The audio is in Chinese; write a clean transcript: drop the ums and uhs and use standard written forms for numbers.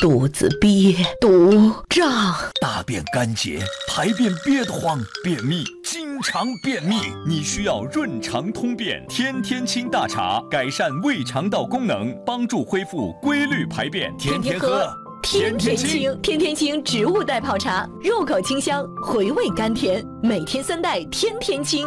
肚子憋，肚胀， 大便干结，排便憋得慌，便秘，经常便秘，你需要润肠通便天天清大茶，改善胃肠道功能，帮助恢复规律排便，天天喝。 天天清，天天清植物代泡茶，入口清香，回味甘甜，每天3袋，天天清。